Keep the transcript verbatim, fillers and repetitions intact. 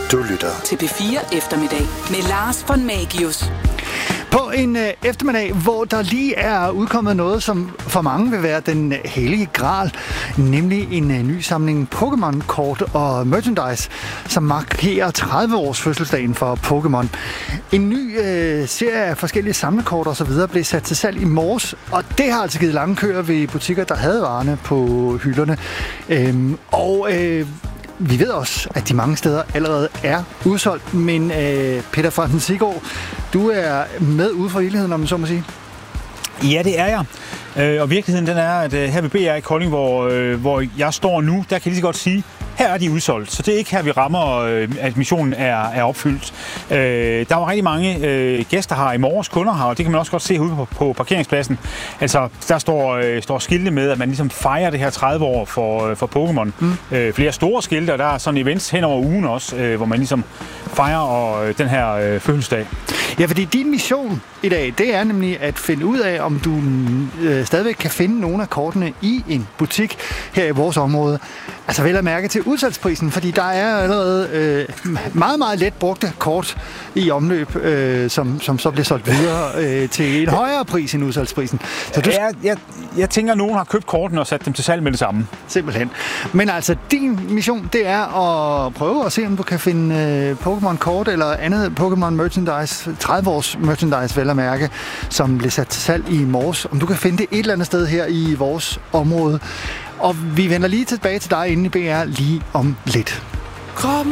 Du lytter til P fire Eftermiddag med Lars von Magius. På en øh, eftermiddag, hvor der lige er udkommet noget, som for mange vil være den hellige gral, nemlig en øh, ny samling Pokémon-kort og merchandise, som markerer tredive års fødselsdagen for Pokémon. En ny øh, serie af forskellige samlekort og så videre blev sat til salg i morges, og det har altså givet lange køer ved butikker, der havde varerne på hylderne. Øhm, og øh, vi ved også, at de mange steder allerede er udsolgt, men øh, Peter Fransen Siggaard, du er med ude fra virkeligheden, om man så må sige. Ja, det er jeg. Øh, og virkeligheden den er, at øh, her ved B R i Kolding, hvor, øh, hvor jeg står nu, der kan jeg lige så godt sige, her er de udsolgt. Så det er ikke her, vi rammer, øh, at missionen er, er opfyldt. Øh, der var rigtig mange øh, gæster her i morges, kunder her, og det kan man også godt se herude på, på parkeringspladsen. Altså, der står, øh, står skilte med, at man ligesom fejrer det her tredive år for, øh, for Pokémon. Mm. Øh, flere store skilte, og der er sådan events hen over ugen også, øh, hvor man ligesom fejrer og, øh, den her øh, fødselsdag. Ja, fordi din mission i dag, det er nemlig at finde ud af, om du øh, stadigvæk kan finde nogle af kortene i en butik her i vores område. Altså vel at mærke til udsalgsprisen, fordi der er allerede øh, meget, meget let brugte kort i omløb, øh, som, som så bliver solgt videre øh, til en højere pris end udsalgsprisen. Så du... jeg, jeg, jeg tænker, at nogen har købt kortene og sat dem til salg med det samme. Simpelthen. Men altså, din mission, det er at prøve at se, om du kan finde øh, Pokémon-kort eller andet Pokémon-merchandise, tredive års merchandise vel at mærke, som blev sat til salg i morges. Om du kan finde det et eller andet sted her i vores område. Og vi vender lige tilbage til dig inde i B R lige om lidt.